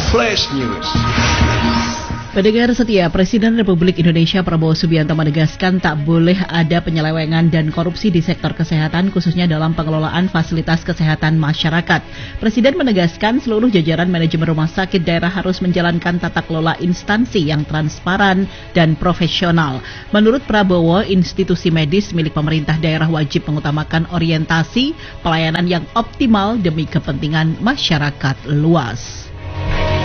Flash News. Pendengar setia, Presiden Republik Indonesia Prabowo Subianto menegaskan tak boleh ada penyelewengan dan korupsi di sektor kesehatan, khususnya dalam pengelolaan fasilitas kesehatan masyarakat. Presiden menegaskan seluruh jajaran manajemen rumah sakit daerah harus menjalankan tata kelola instansi yang transparan dan profesional. Menurut Prabowo, institusi medis milik pemerintah daerah wajib mengutamakan orientasi pelayanan yang optimal demi kepentingan masyarakat luas.